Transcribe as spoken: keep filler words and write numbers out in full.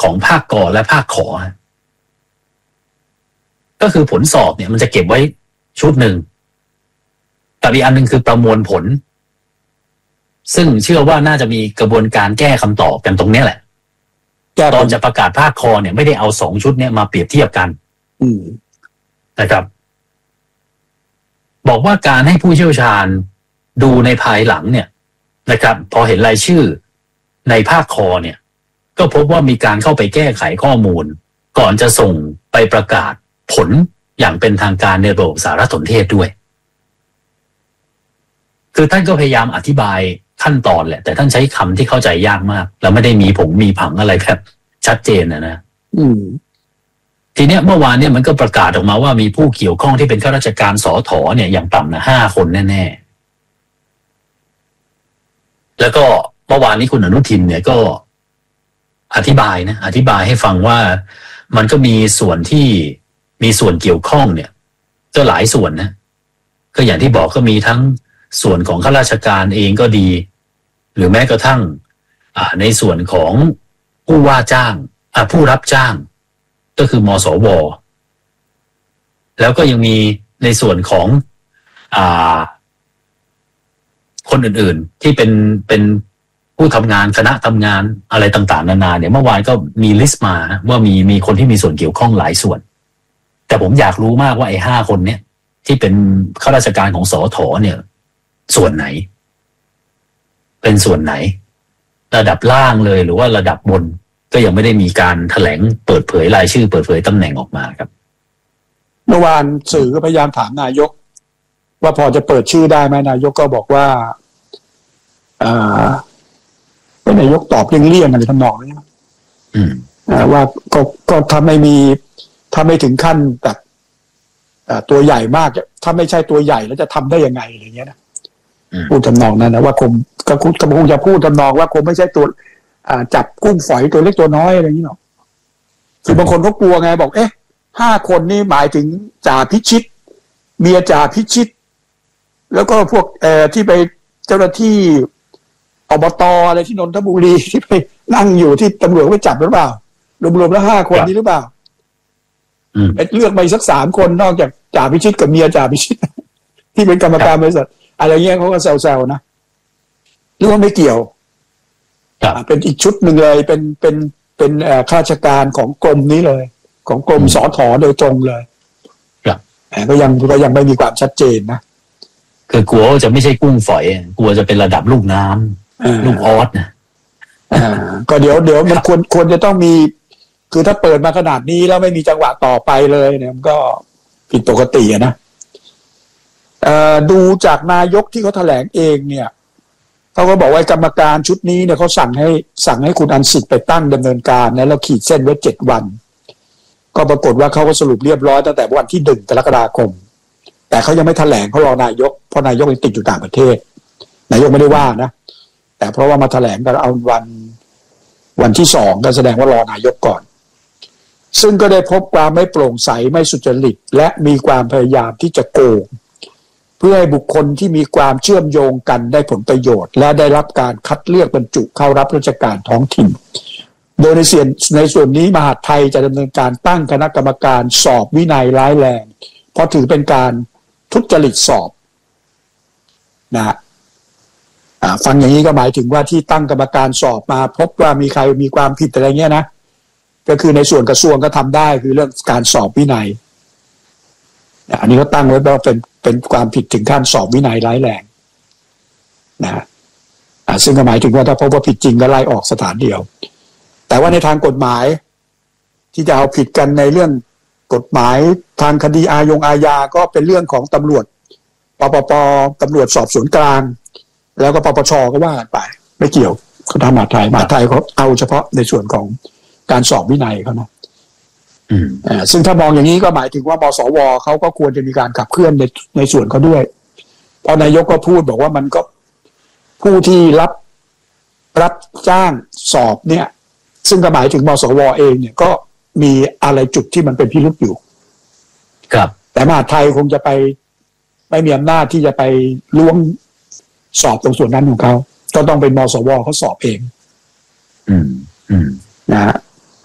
ของภาคกอและภาคขอก็คือผลสอบเนี่ยมันจะเก็บไว้ชุดหนึ่งแต่อีกอันหนึ่งคือประมวลผลซึ่งเชื่อว่าน่าจะมีกระบวนการแก้คำตอบกันตรงนี้แหละตอนจะประกาศภาคคอเนี่ยไม่ได้เอาสองชุดเนี่ยมาเปรียบเทียบกันนะครับบอกว่าการให้ผู้เชี่ยวชาญดูในภายหลังเนี่ยนะครับพอเห็นรายชื่อในภาคคอเนี่ยก็พบว่ามีการเข้าไปแก้ไขข้อมูลก่อนจะส่งไปประกาศผลอย่างเป็นทางการในระบบสารสนเทศด้วยคือท่านก็พยายามอธิบายขั้นตอนแหละแต่ท่านใช้คำที่เข้าใจยากมากแล้วไม่ได้มีผงมีผังอะไรแบบชัดเจนนะนะอืมทีเนี้ยเมื่อวานเนี่ยมันก็ประกาศออกมาว่ามีผู้เกี่ยวข้องที่เป็นข้าราชการสถเนี่ยอย่างต่ำนะห้าคนแน่ๆแล้วก็เมื่อวานนี้คุณอนุทินเนี่ยก็อธิบายนะอธิบายให้ฟังว่ามันก็มีส่วนที่มีส่วนเกี่ยวข้องเนี่ยก็หลายส่วนนะก็อย่างที่บอกก็มีทั้งส่วนของข้าราชการเองก็ดีหรือแม้กระทั่งในส่วนของผู้ว่าจ้างผู้รับจ้างก็คือมสวแล้วก็ยังมีในส่วนของอ่าคนอื่นๆที่เป็นเป็นผู้ทำงานคณะทำงานอะไรต่างๆนานาเนี่ยเมื่อวานก็มีลิสต์มาว่ามีมีคนที่มีส่วนเกี่ยวข้องหลายส่วนแต่ผมอยากรู้มากว่าไอ้ห้าคนเนี่ยที่เป็นข้าราชการของสถเนี่ยส่วนไหนเป็นส่วนไหนระดับล่างเลยหรือว่าระดับบนก็ยังไม่ได้มีการแถลงเปิดเผยรายชื่อเปิดเผยตำแหน่งออกมาครับเมื่อวานสื่อก็พยายามถามนายกว่าพอจะเปิดชื่อได้ไหมนายกก็บอกว่าอ่านายกตอบเลี่ยงๆอะไรทำนองนี้อืมอ่าว่าก็ก็ถ้าไม่มีถ้าไม่ถึงขั้นแบบตัวใหญ่มากถ้าไม่ใช่ตัวใหญ่แล้วจะทำได้ยังไงอะไรเงี้ยนะพูดทำนองนั้นนะว่าคงก็คงคงจะพูดทำนองว่าคงไม่ใช่ตัวจับกุ้งฝอยตัวเล็กตัวน้อยอะไรอย่างนี้หรอกคือบางคนเขากลัวไงบอกเอ๊ะห้าคนนี่หมายถึงจ่าพิชิตเมียจ่าพิชิตแล้วก็พวกเอ่อที่ไปเจ้าหน้าที่อบต.อะไรที่นนทบุรีที่ไปนั่งอยู่ที่ตำรวจไปจับหรือเปล่ารวมๆแล้วห้าคนนี้หรือเปล่าไปเลือกมาสักสามคนนอกจากจ่าพิชิตกับเมียจ่าพิชิตที่เป็นกรรมการบริษัทอะไรเงี้ยเขาก็แซวๆนะหรือว่าไม่เกี่ยวเป็นอีกชุดหนึ่งเลยเป็นเป็นเป็นข้าราชการของกรมนี้เลยของกรมสถโดยตรงเลยแต่ก็ยังก็ยังไม่มีความชัดเจนนะคือกลัวจะไม่ใช่กุ้งฝอยกลัวจะเป็นระดับลูกน้ำลูกออสนะก็เดี๋ยวเดี๋ยวมันควรควรจะต้องมีคือถ้าเปิดมาขนาดนี้แล้วไม่มีจังหวะต่อไปเลยเนี่ยมันก็ผิดปกตินะดูจากนายกที่เขาแถลงเองเนี่ยเขาก็บอกว่ากรรมการชุดนี้เนี่ยเขาสั่งให้สั่งให้คุณอันสิทธิ์ไปตั้งดำเนินการนะแล้วขีดเส้นไว้เจ็ดวันก็ปรากฏว่าเขาก็สรุปเรียบร้อยตั้งแต่วันที่หนึ่งกรกฎาคมแต่เขายังไม่แถลงเขารอนายกเพราะนายกยังติดอยู่ต่างประเทศนายกไม่ได้ว่านะแต่เพราะว่ามาแถลงก็เอาวันวันที่สองก็แสดงว่ารอนายกก่อนซึ่งก็ได้พบความไม่โปร่งใสไม่สุจริตและมีความพยายามที่จะโกงเพื่อให้บุคคลที่มีความเชื่อมโยงกันได้ผลประโยชน์และได้รับการคัดเลือกบรรจุเข้ารับราชการท้องถิ่นโดยในส่วนในส่วนนี้มหาดไทยจะดำเนินการตั้งคณะกรรมการสอบวินัยร้ายแรงเพราะถือเป็นการทุจริตสอบนะฮะฟังอย่างนี้ก็หมายถึงว่าที่ตั้งกรรมการสอบมาพบว่ามีใครมีความผิดอะไรเงี้ยนะก็คือในส่วนกระทรวงก็ทำได้คือเรื่องการสอบวินัยอันนี้เขาตั้งไว้ว่าเป็นเป็นความผิดถึงขั้นสอบวินัยร้ายแรงนะฮะซึ่งก็หมายถึงว่าถ้าพบว่าผิดจริงก็ไล่ออกสถานเดียวแต่ว่าในทางกฎหมายที่จะเอาผิดกันในเรื่องกฎหมายทางคดีอาญงอาญาก็เป็นเรื่องของตำรวจปปปตำรวจสอบสวนกลางแล้วก็ปปชก็ว่ากันไปไม่เกี่ยวเขาทำมหาดไทยมหาดไทยเขาเอาเฉพาะในส่วนของการสอบวินัยเขานะอืมอ่าซึ่งถ้ามองอย่างนี้ก็หมายถึงว่ามสวเขาก็ควรจะมีการขับเคลื่อนในในส่วนเขาด้วยเพราะนายกก็พูดบอกว่ามันก็ผู้ที่รับรับจ้างสอบเนี่ยซึ่งก็หมายถึงมสวเองเนี่ยก็มีอะไรจุดที่มันเป็นพิรุธอยู่ครับแต่มหาดไทยคงจะไปไม่มีอำนาจที่จะไปล้วงสอบตรงส่วนนั้นของเขาก็ต้องเป็นมสวเขาสอบเองอืมอืมนะฮะ